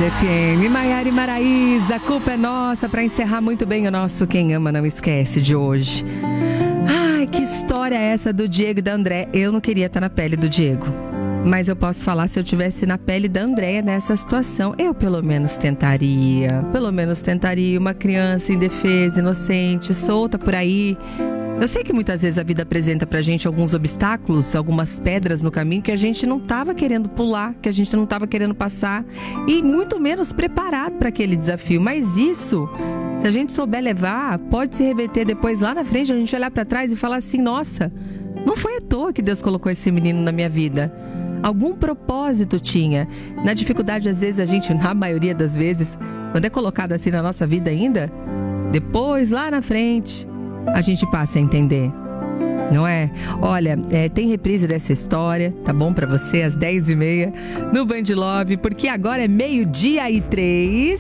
Band FM, Maiara e Maraísa, a culpa é nossa, para encerrar muito bem o nosso Quem Ama Não Esquece de hoje. Ai, que história é essa do Diego e da André? Eu não queria estar na pele do Diego, mas eu posso falar, se eu estivesse na pele da Andréia nessa situação, eu pelo menos tentaria, uma criança indefesa, inocente, solta por aí. Eu sei que muitas vezes a vida apresenta pra gente alguns obstáculos, algumas pedras no caminho que a gente não estava querendo pular, que a gente não estava querendo passar e muito menos preparado para aquele desafio. Mas isso, se a gente souber levar, pode se reverter depois lá na frente, a gente olhar para trás e falar assim, nossa, não foi à toa que Deus colocou esse menino na minha vida. Algum propósito tinha. Na dificuldade, às vezes, a gente, na maioria das vezes, quando é colocado assim na nossa vida ainda, depois, lá na frente, a gente passa a entender, não é? Olha, tem reprise dessa história, tá bom pra você, às 10h30 no Band Love, porque agora é 12:03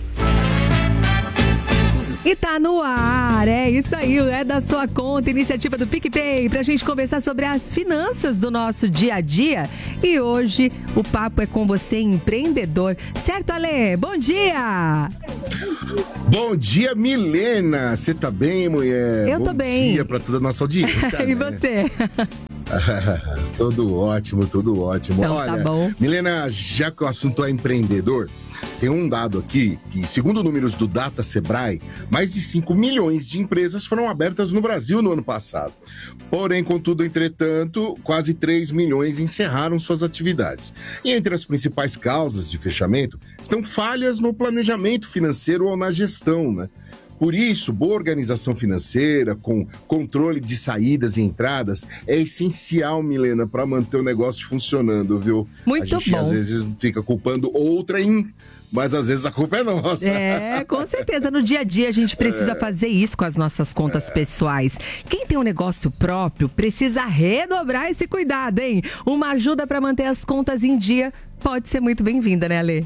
e tá no ar, é isso aí, é da sua conta, iniciativa do PicPay, pra gente conversar sobre as finanças do nosso dia a dia. E hoje o papo é com você, empreendedor, certo, Ale? Bom dia! Bom dia, Milena! Você tá bem, mulher? Eu tô bem. Bom dia pra toda a nossa audiência. E né? você? Tudo ótimo. Então, olha, tá bom. Milena, já que o assunto é empreendedor, tem um dado aqui que, segundo números do Data Sebrae, mais de 5 milhões de empresas foram abertas no Brasil no ano passado. Porém, contudo, entretanto, quase 3 milhões encerraram suas atividades. E entre as principais causas de fechamento estão falhas no planejamento financeiro ou na gestão, né? Por isso, boa organização financeira, com controle de saídas e entradas, é essencial, Milena, para manter o negócio funcionando, viu? Muito bom. A gente, às vezes, fica culpando outrem, mas às vezes a culpa é nossa. É, com certeza. No dia a dia a gente precisa fazer isso com as nossas contas pessoais. Quem tem um negócio próprio precisa redobrar esse cuidado, hein? Uma ajuda para manter as contas em dia pode ser muito bem-vinda, né, Ale?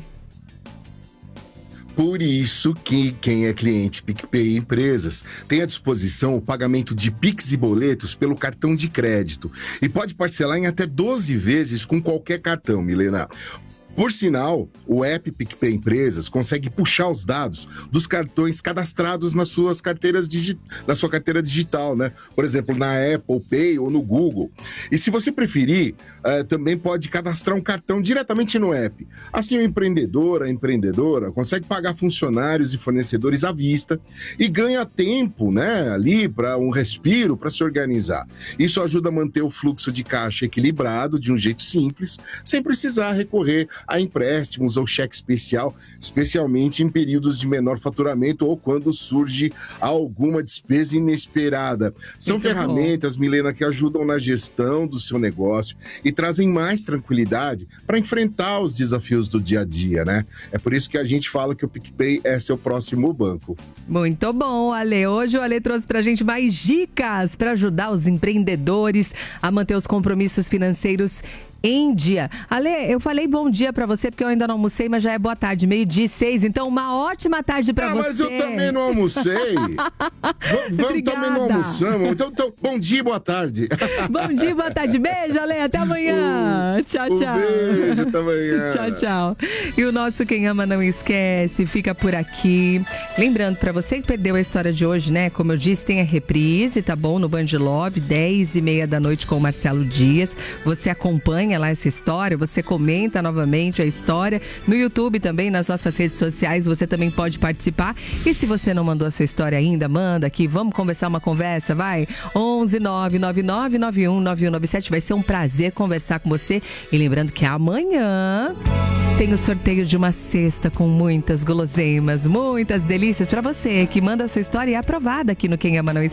Por isso que quem é cliente PicPay Empresas tem à disposição o pagamento de Pix e boletos pelo cartão de crédito e pode parcelar em até 12 vezes com qualquer cartão, Milena. Por sinal, o app PicPay Empresas consegue puxar os dados dos cartões cadastrados na sua carteira digital, né? Por exemplo, na Apple Pay ou no Google. E se você preferir, também pode cadastrar um cartão diretamente no app. Assim, o empreendedor, a empreendedora, consegue pagar funcionários e fornecedores à vista e ganha tempo, né? Ali para um respiro, para se organizar. Isso ajuda a manter o fluxo de caixa equilibrado de um jeito simples, sem precisar recorrer a empréstimos ou cheque especial, especialmente em períodos de menor faturamento ou quando surge alguma despesa inesperada. São ferramentas, Milena, que ajudam na gestão do seu negócio e trazem mais tranquilidade para enfrentar os desafios do dia a dia, né? É por isso que a gente fala que o PicPay é seu próximo banco. Muito bom, Ale. Hoje o Ale trouxe pra gente mais dicas para ajudar os empreendedores a manter os compromissos financeiros em dia. Ale, eu falei bom dia pra você porque eu ainda não almocei, mas já é boa tarde, 12:06, então uma ótima tarde pra você. Mas eu também não almocei. Vamos, também não almoçamos. Então, bom dia e boa tarde. Bom dia e boa tarde. Beijo, Ale, até amanhã. Tchau. Beijo, até amanhã. Tchau. E o nosso Quem Ama Não Esquece fica por aqui. Lembrando, pra você que perdeu a história de hoje, né? Como eu disse, tem a reprise, tá bom? No Band Love, 10h30 da noite com o Marcelo Dias. Você acompanha lá essa história, você comenta novamente a história no YouTube também, nas nossas redes sociais, você também pode participar. E se você não mandou a sua história ainda, manda aqui, vamos conversar uma conversa, vai? 11 999 91 9197, vai ser um prazer conversar com você. E lembrando que amanhã tem o sorteio de uma cesta com muitas guloseimas, muitas delícias para você que manda a sua história e é aprovada aqui no Quem Ama Não Esquece.